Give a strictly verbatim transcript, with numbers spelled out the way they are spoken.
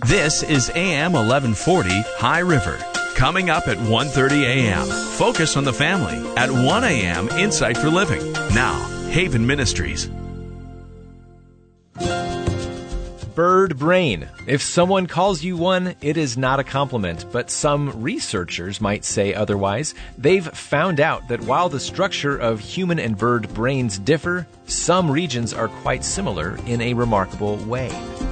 This is A M eleven forty High River. Coming up at one thirty a.m., Focus on the Family. At one a.m., Insight for Living. Now, Haven Ministries. Bird brain. If someone calls you one, it is not a compliment, but some researchers might say otherwise. They've found out that while the structure of human and bird brains differ, some regions are quite similar in a remarkable way.